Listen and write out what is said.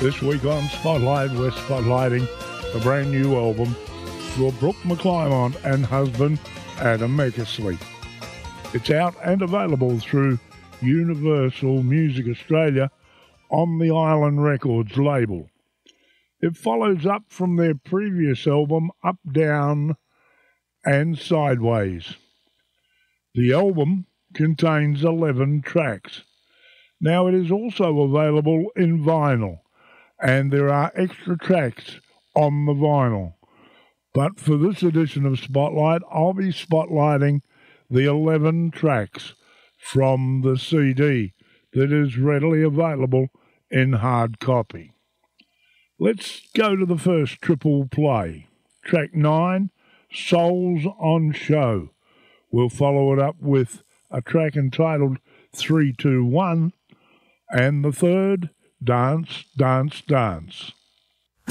This week on Spotlight, we're spotlighting a brand new album for Brooke McClymont and husband Adam Eckersley. It's out and available through Universal Music Australia on the Island Records label. It follows up from their previous album, Up, Down and Sideways. The album contains 11 tracks. Now it is also available in vinyl, and there are extra tracks on the vinyl. But for this edition of Spotlight, I'll be spotlighting the 11 tracks from the CD that is readily available in hard copy. Let's go to the first triple play. Track 9, Souls on Show. We'll follow it up with a track entitled 3, 2, 1, and the third, Dance, Dance, Dance.